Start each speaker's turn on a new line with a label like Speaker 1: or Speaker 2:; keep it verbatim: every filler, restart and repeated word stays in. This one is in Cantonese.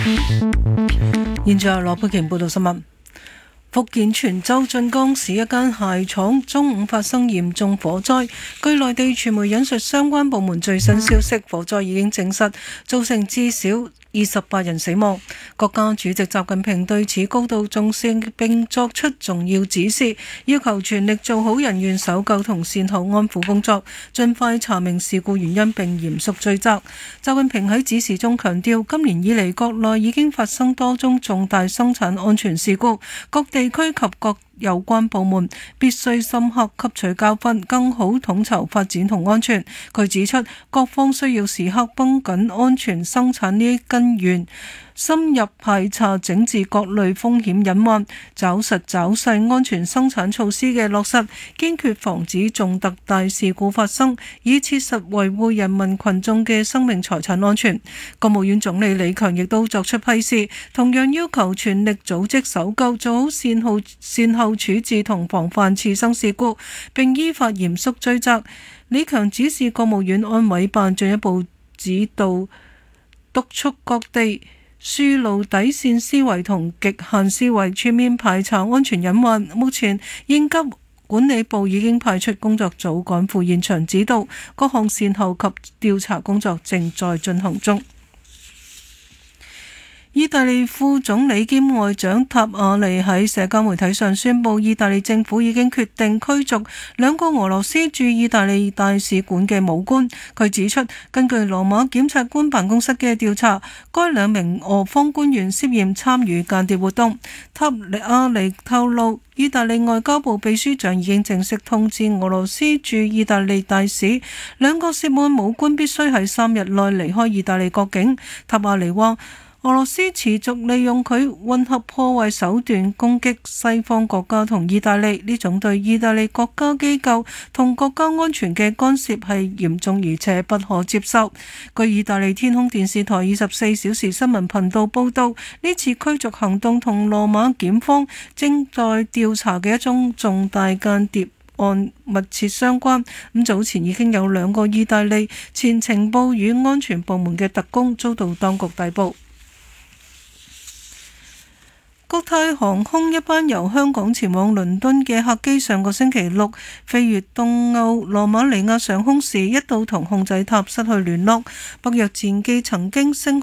Speaker 1: 現在羅佩瓊報道新聞。福建泉州晉江市一間鞋廠中午發生嚴重火災，據內地傳媒引述相關部門最新消息，火災已經證實造成至少二十八人死亡。國家主席習近平對此高度重視並作出重要指示，要求全力做好人員搜救同善後安撫工作，盡快查明事故原因並嚴肅追責。習近平喺指示中強調，今年以嚟國內已經發生多宗重大生產安全事故，各地區及各有關部門必須深刻吸取教訓，更好統籌發展同安全。佢指出，各方需要時刻繃緊安全生產呢一根源，深入排查整治各類風險隱患，抓實抓細安全生產措施嘅落實，堅決防止重特大事故發生，以切實維護人民群眾嘅生命財產安全。國務院總理李強亦都作出批示，同樣要求全力組織搜救，做好善後善後處置同防範次生事故，並依法嚴肅追責。李強指示國務院安委辦進一步指導督促各地樹牢底線思維同極限思維，全面排查安全隱患。目前應急管理部已經派出工作組趕赴現場指導，各項善後及調查工作正在進行中。意大利副總理兼外長塔亞尼喺社交媒體上宣布，意大利政府已經決定驅逐兩個俄羅斯駐意大利大使館嘅武官。佢指出，根據羅馬檢察官辦公室嘅調查，該兩名俄方官員涉嫌參與間諜活動。塔亞尼透露，意大利外交部秘書長已經正式通知俄羅斯駐意大利大使，兩個涉案武官必須喺三日內離開意大利國境。塔亞尼話，俄羅斯持續利用佢混合破壞手段攻擊西方國家同意大利，呢種對意大利國家機構同國家安全嘅干涉係嚴重而且不可接受。據意大利天空電視台二十四小時新聞頻道報道，呢次驅逐行動同羅馬檢方正在調查嘅一宗重大間諜案密切相關。咁早前已經有兩個意大利前情報與安全部門嘅特工遭到當局逮捕。國泰航空一班由香港前往倫敦嘅客機上個星期六飛越東歐羅馬尼亞上空時，一度同控制塔失去聯絡。北約戰機曾經升